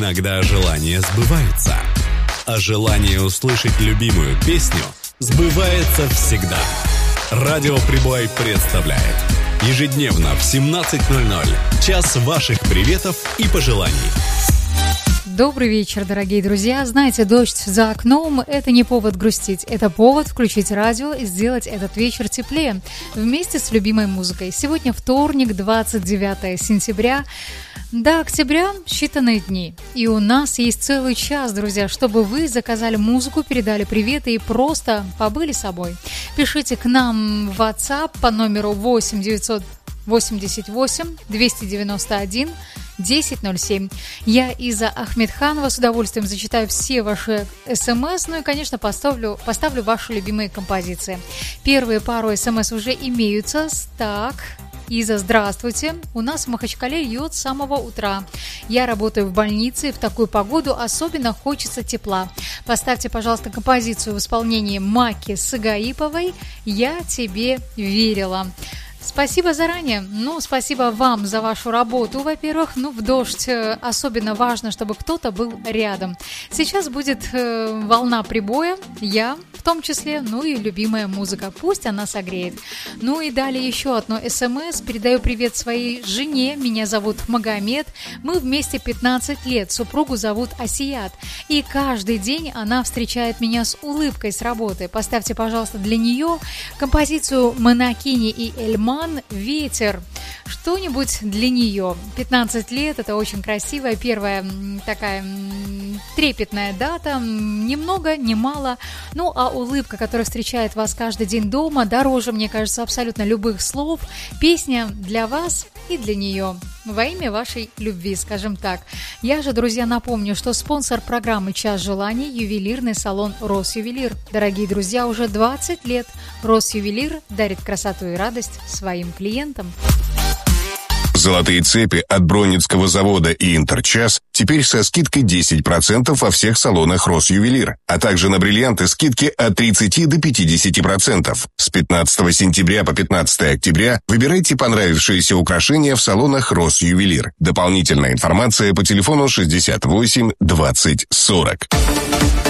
Иногда желания сбываются, а желание услышать любимую песню сбывается всегда. Радио Прибой представляет ежедневно в 17:00 час ваших приветов и пожеланий. Добрый вечер, дорогие друзья. Знаете, дождь за окном – это не повод грустить. Это повод включить радио и сделать этот вечер теплее вместе с любимой музыкой. Сегодня вторник, 29 сентября. До октября считанные дни. И у нас есть целый час, друзья, чтобы вы заказали музыку, передали приветы и просто побыли собой. Пишите к нам в WhatsApp по номеру 8 988 291 1007. Я, Иза Ахмедханова, с удовольствием зачитаю все ваши смс, ну и, конечно, поставлю ваши любимые композиции. Первые пару смс уже имеются. Так, Иза, здравствуйте. У нас в Махачкале льет с самого утра. Я работаю в больнице, и в такую погоду особенно хочется тепла. Поставьте, пожалуйста, композицию в исполнении Маки Сагаиповой «Я тебе верила». Спасибо заранее. Спасибо вам за вашу работу, во-первых. В дождь особенно важно, чтобы кто-то был рядом. Сейчас будет волна прибоя, я в том числе, и любимая музыка. Пусть она согреет. И далее еще одно СМС. Передаю привет своей жене. Меня зовут Магомед. Мы вместе 15 лет. Супругу зовут Асият. И каждый день она встречает меня с улыбкой с работы. Поставьте, пожалуйста, для нее композицию Монакини и Эльман «Ветер». Что-нибудь для нее. 15 лет, это очень красивая, первая такая трепетная дата. Ни много, ни мало. А улыбка, которая встречает вас каждый день дома, дороже, мне кажется, абсолютно любых слов. Песня для вас и для нее. Во имя вашей любви, скажем так. Я же, друзья, напомню, что спонсор программы «Час желаний» – ювелирный салон «Росювелир». Дорогие друзья, уже 20 лет «Росювелир» дарит красоту и радость своим клиентам. Золотые цепи от Бронницкого завода и Интерчас теперь со скидкой 10% во всех салонах Росювелир, а также на бриллианты скидки от 30 до 50%. С 15 сентября по 15 октября выбирайте понравившиеся украшения в салонах Росювелир. Дополнительная информация по телефону 68 20 40.